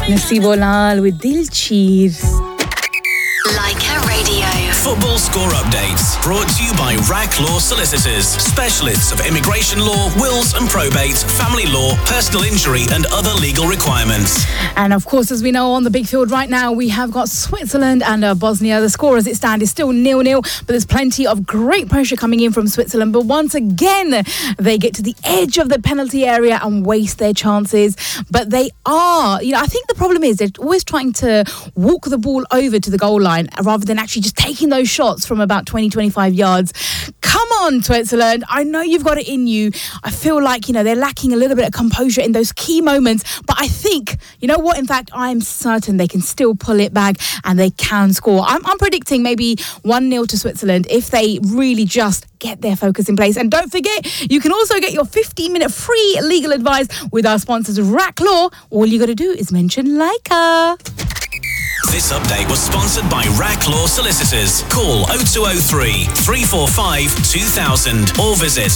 Nasibo Lal with Dilcheer. Leica Radio. Football score updates brought to you by Rack Law Solicitors, specialists of immigration law, wills and probate, family law, personal injury and other legal requirements. And of course, as we know, on the big field right now, we have got Switzerland and Bosnia. The score as it stands is still 0-0, but there's plenty of great pressure coming in from Switzerland. But once again, they get to the edge of the penalty area and waste their chances. But they are, I think the problem is they're always trying to walk the ball over to the goal line rather than actually just taking those shots from about 20-25 yards. Come on, Switzerland. I know you've got it in you. I feel like, they're lacking a little bit of composure in those key moments. But I think, in fact, I'm certain they can still pull it back and they can score. I'm predicting maybe 1-0 to Switzerland if they really just get their focus in place. And don't forget, you can also get your 15-minute free legal advice with our sponsors, Rack Law. All you got to do is mention Leica. This update was sponsored by Rack Law Solicitors. Call 0203 345 2000 or visit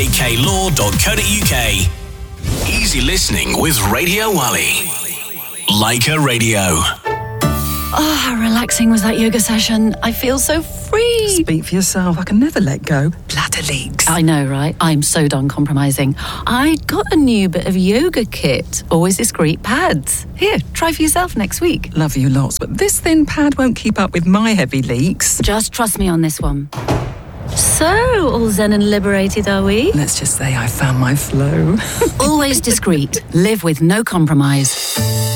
raklaw.co.uk. Easy listening with Radio Wally. Leica Radio. Oh, how relaxing was that yoga session. I feel so free. Speak for yourself. I can never let go. Bladder leaks. I know, right? I'm so done compromising. I got a new bit of yoga kit. Always discreet pads. Here, try for yourself next week. Love you lots, but this thin pad won't keep up with my heavy leaks. Just trust me on this one. So, all zen and liberated, are we? Let's just say I found my flow. Always discreet. Live with no compromise.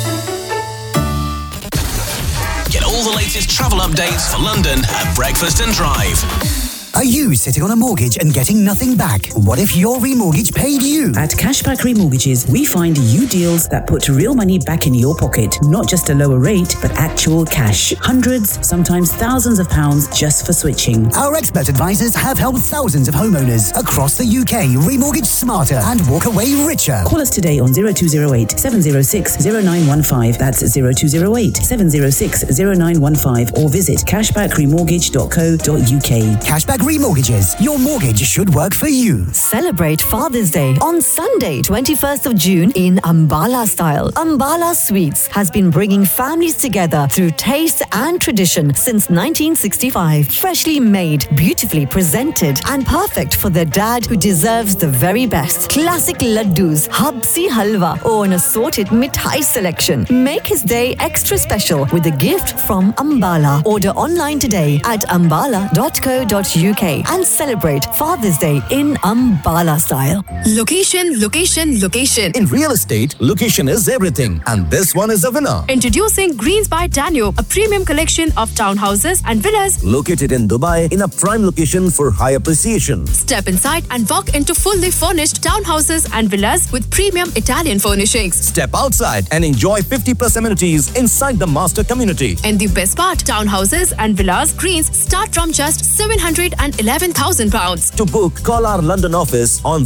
Get all the latest travel updates for London at Breakfast and Drive. Are you sitting on a mortgage and getting nothing back? What if your remortgage paid you? At Cashback Remortgages, we find you deals that put real money back in your pocket. Not just a lower rate, but actual cash. Hundreds, sometimes thousands of pounds just for switching. Our expert advisors have helped thousands of homeowners across the UK remortgage smarter and walk away richer. Call us today on 0208 706 0915. That's 0208 706 0915 or visit cashbackremortgage.co.uk. Cashback Remortgages. Your mortgage should work for you. Celebrate Father's Day on Sunday, 21st of June in Ambala style. Ambala Sweets has been bringing families together through taste and tradition since 1965. Freshly made, beautifully presented, and perfect for the dad who deserves the very best. Classic laddus, habsi halwa, or an assorted mithai selection. Make his day extra special with a gift from Ambala. Order online today at ambala.co.uk and celebrate Father's Day in Ambala style. Location, location, location. In real estate, location is everything, and this one is a winner. Introducing Greens by Danube, a premium collection of townhouses and villas located in Dubai in a prime location for high appreciation. Step inside and walk into fully furnished townhouses and villas with premium Italian furnishings. Step outside and enjoy 50+ amenities inside the master community. And the best part, townhouses and villas Greens start from just £711,000. To book, call our London office on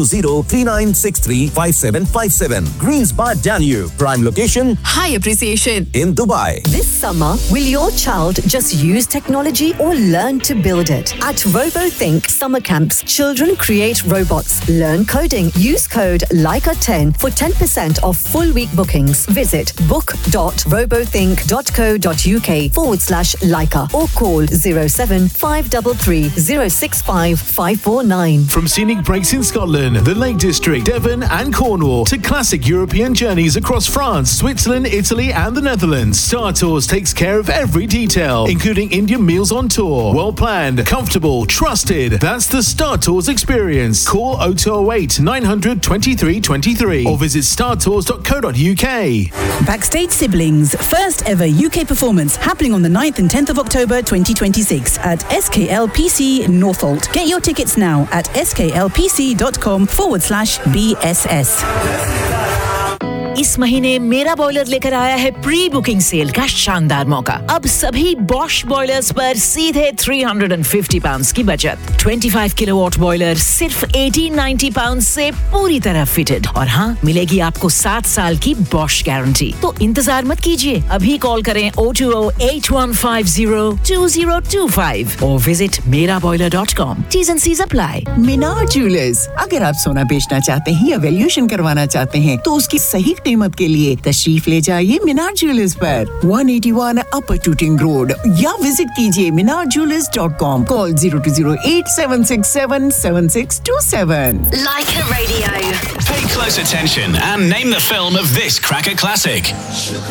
020-3963-5757. Greens by Danube. Prime location, high appreciation in Dubai. This summer, will your child just use technology or learn to build it? At RoboThink Summer Camps, children create robots, learn coding. Use code LICA10 for 10% off full week bookings. Visit book.robothink.co.uk/Leica or call 07533 065 549. From scenic breaks in Scotland, the Lake District, Devon and Cornwall to classic European journeys across France, Switzerland, Italy and the Netherlands, Star Tours takes care of every detail, including Indian meals on tour. Well planned, comfortable, trusted. That's the Star Tours experience. Call 0208 900 2323 or visit startours.co.uk. Backstage Siblings, first ever UK performance happening on the 9th and 10th of October 2026 at SKLPC Northolt. Get your tickets now at sklpc.com/BSS. इस महीने मेरा boiler लेकर आया है pre booking cell का शानदार मौका। अब सभी बॉश बॉयलर्स पर सीधे £350 की बचत। 25 किलोवाट बॉयलर सिर्फ £1890 से पूरी तरह फिटेड। और हाँ, मिलेगी आपको 7 साल की बॉश गारंटी। तो इंतजार मत कीजिए, अभी कॉल करें 020-8150-2025 और visit meraboiler.com. T's and C's apply. Minar jewellers, अगर आप सोना बेचना चाहते हैं या वैल्यूएशन करवाना चाहते हैं तो उसकी सही कीमत के लिए तशरीफ ले जाइए मीनार ज्वेलर्स पर 181 अपर टूटिंग रोड या विजिट कीजिए minarjewelers.com. Call 0208-767-7627. Leica Radio. Pay close attention and name the film of this cracker classic.